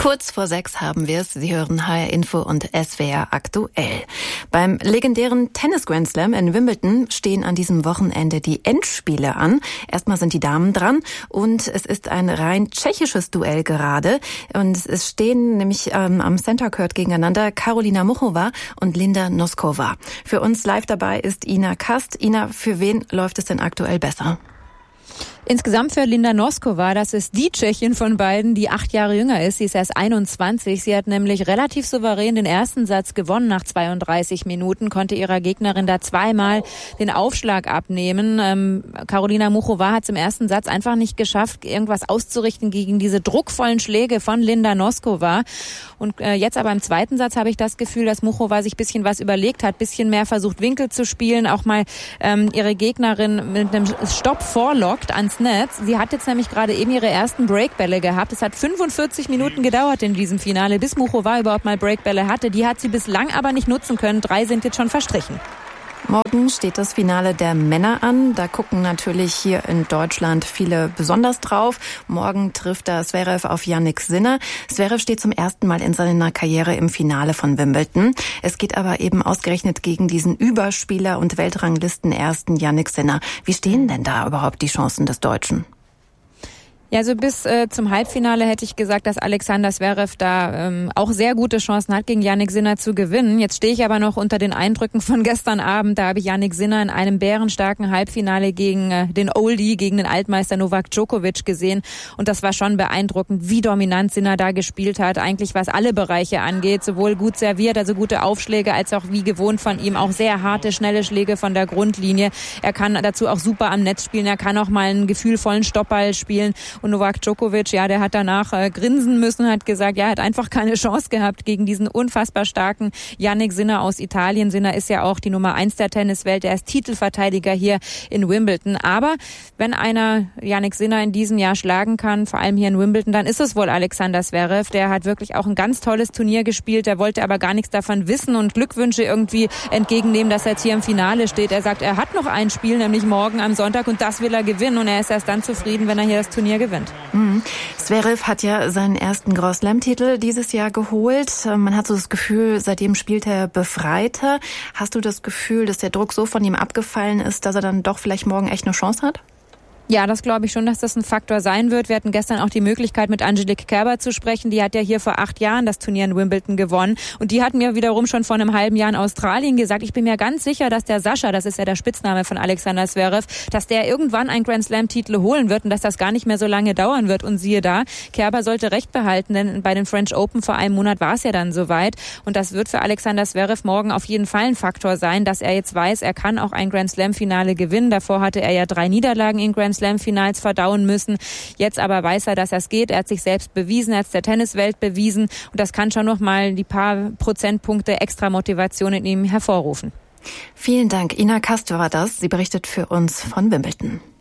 Kurz vor 6 haben wir es. Sie hören HR Info und SWR aktuell. Beim legendären Tennis Grand Slam in Wimbledon stehen an diesem Wochenende die Endspiele an. Erstmal sind die Damen dran und es ist ein rein tschechisches Duell gerade. Und es stehen nämlich am Center Court gegeneinander Karolina Muchova und Linda Noskova. Für uns live dabei ist Ina Kast. Ina, für wen läuft es denn aktuell besser? Insgesamt für Linda Noskova, das ist die Tschechin von beiden, die 8 Jahre jünger ist. Sie ist erst 21. Sie hat nämlich relativ souverän den ersten Satz gewonnen nach 32 Minuten, konnte ihrer Gegnerin da zweimal den Aufschlag abnehmen. Karolina Muchova hat es im ersten Satz einfach nicht geschafft, irgendwas auszurichten gegen diese druckvollen Schläge von Linda Noskova. Und jetzt aber im zweiten Satz habe ich das Gefühl, dass Muchova sich ein bisschen was überlegt hat, ein bisschen mehr versucht, Winkel zu spielen, auch mal ihre Gegnerin mit einem Stopp vorlockt ans Netz. Sie hat jetzt nämlich gerade eben ihre ersten Breakbälle gehabt. Es hat 45 Minuten gedauert in diesem Finale, bis Muchova überhaupt mal Breakbälle hatte. Die hat sie bislang aber nicht nutzen können. 3 sind jetzt schon verstrichen. Morgen steht das Finale der Männer an. Da gucken natürlich hier in Deutschland viele besonders drauf. Morgen trifft da Zverev auf Jannik Sinner. Zverev steht zum ersten Mal in seiner Karriere im Finale von Wimbledon. Es geht aber eben ausgerechnet gegen diesen Überspieler und Weltranglisten-Ersten Jannik Sinner. Wie stehen denn da überhaupt die Chancen des Deutschen? Ja, also bis zum Halbfinale hätte ich gesagt, dass Alexander Zverev da auch sehr gute Chancen hat, gegen Jannik Sinner zu gewinnen. Jetzt stehe ich aber noch unter den Eindrücken von gestern Abend. Da habe ich Jannik Sinner in einem bärenstarken Halbfinale gegen den Oldie, gegen den Altmeister Novak Djokovic gesehen. Und das war schon beeindruckend, wie dominant Sinner da gespielt hat. Eigentlich was alle Bereiche angeht, sowohl gut serviert, also gute Aufschläge, als auch wie gewohnt von ihm auch sehr harte, schnelle Schläge von der Grundlinie. Er kann dazu auch super am Netz spielen. Er kann auch mal einen gefühlvollen Stoppball spielen. Und Novak Djokovic, ja, der hat danach grinsen müssen, hat gesagt, ja, er hat einfach keine Chance gehabt gegen diesen unfassbar starken Jannik Sinner aus Italien. Sinner ist ja auch die Nummer 1 der Tenniswelt, er ist Titelverteidiger hier in Wimbledon. Aber wenn einer Jannik Sinner in diesem Jahr schlagen kann, vor allem hier in Wimbledon, dann ist es wohl Alexander Zverev. Der hat wirklich auch ein ganz tolles Turnier gespielt, der wollte aber gar nichts davon wissen und Glückwünsche irgendwie entgegennehmen, dass er jetzt hier im Finale steht. Er sagt, er hat noch ein Spiel, nämlich morgen am Sonntag, und das will er gewinnen, und er ist erst dann zufrieden, wenn er hier das Turnier gewinnt. Zverev hat ja seinen ersten Grand Slam-Titel dieses Jahr geholt. Man hat so das Gefühl, seitdem spielt er befreiter. Hast du das Gefühl, dass der Druck so von ihm abgefallen ist, dass er dann doch vielleicht morgen echt eine Chance hat? Ja, das glaube ich schon, dass das ein Faktor sein wird. Wir hatten gestern auch die Möglichkeit, mit Angelique Kerber zu sprechen. Die hat ja hier vor 8 Jahren das Turnier in Wimbledon gewonnen. Und die hat mir wiederum schon vor einem halben Jahr in Australien gesagt, ich bin mir ganz sicher, dass der Sascha, das ist ja der Spitzname von Alexander Zverev, dass der irgendwann einen Grand Slam-Titel holen wird und dass das gar nicht mehr so lange dauern wird. Und siehe da, Kerber sollte recht behalten, denn bei den French Open vor einem Monat war es ja dann soweit. Und das wird für Alexander Zverev morgen auf jeden Fall ein Faktor sein, dass er jetzt weiß, er kann auch ein Grand Slam-Finale gewinnen. Davor hatte er ja 3 Niederlagen in Grand Slam-Finals verdauen müssen. Jetzt aber weiß er, dass es geht. Er hat sich selbst bewiesen, er hat es der Tenniswelt bewiesen. Und das kann schon nochmal die paar Prozentpunkte extra Motivation in ihm hervorrufen. Vielen Dank. Ina Kast war das. Sie berichtet für uns von Wimbledon.